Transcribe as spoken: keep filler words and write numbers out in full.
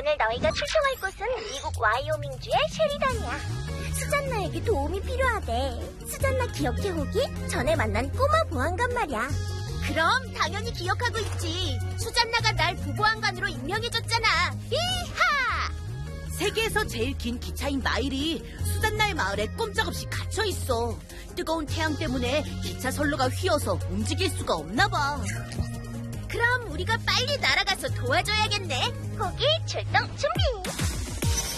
오늘 너희가 출동할 곳은 미국 와이오밍주의 셰리단이야. 수잔나에게 도움이 필요하대. 수잔나 기억해, 호기? 전에 만난 꼬마 보안관 말이야. 그럼 당연히 기억하고 있지. 수잔나가 날 부보안관으로 임명해줬잖아. 이하! 세계에서 제일 긴 기차인 마일이 수잔나의 마을에 꼼짝없이 갇혀있어. 뜨거운 태양 때문에 기차 선로가 휘어서 움직일 수가 없나 봐. 그럼 우리가 빨리 날아가서 도와줘야겠네. 호기 출동 준비.